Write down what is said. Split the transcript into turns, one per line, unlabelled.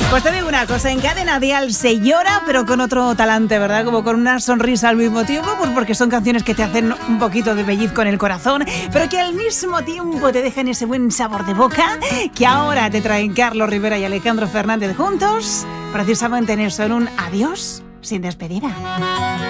Pues te digo una cosa, en Cadena Dial se llora, pero con otro talante, ¿verdad? Como con una sonrisa al mismo tiempo, pues porque son canciones que te hacen un poquito de pellizco en el corazón, pero que al mismo tiempo te dejan ese buen sabor de boca, que ahora te traen Carlos Rivera y Alejandro Fernández juntos, precisamente en eso, en un adiós sin despedida.